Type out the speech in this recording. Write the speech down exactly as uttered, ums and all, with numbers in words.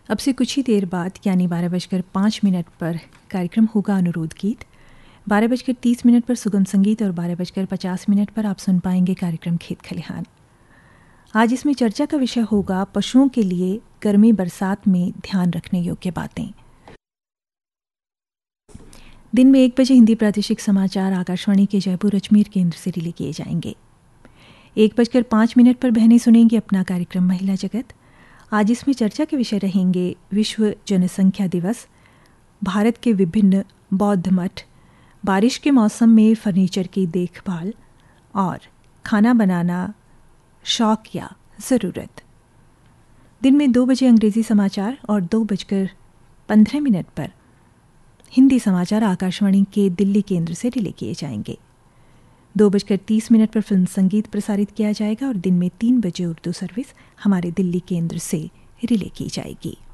अब से कुछ ही देर बाद यानी बारह बजकर पाँच मिनट पर कार्यक्रम होगा अनुरोध गीत। बारह बजकर तीस मिनट पर सुगम संगीत और बारह बजकर पचास मिनट पर आप सुन पाएंगे कार्यक्रम खेत खलिहान। आज इसमें चर्चा का विषय होगा पशुओं के लिए गर्मी बरसात में ध्यान रखने योग्य बातें। दिन में एक बजे हिंदी प्रादेशिक समाचार आकाशवाणी के जयपुर अजमेर केंद्र से रिले किए जाएंगे। एक बजकर पाँच मिनट पर बहनें सुनेंगी अपना कार्यक्रम महिला जगत। आज इसमें चर्चा के विषय रहेंगे विश्व जनसंख्या दिवस, भारत के विभिन्न बौद्ध मठ, बारिश के मौसम में फर्नीचर की देखभाल और खाना बनाना शौक या ज़रूरत। दिन में दो बजे अंग्रेज़ी समाचार और दो बजकर पंद्रह मिनट पर हिंदी समाचार आकाशवाणी के दिल्ली केंद्र से रिले किए जाएंगे। दो बजकर तीस मिनट पर फिल्म संगीत प्रसारित किया जाएगा और दिन में तीन बजे उर्दू सर्विस हमारे दिल्ली केंद्र से रिले की जाएगी।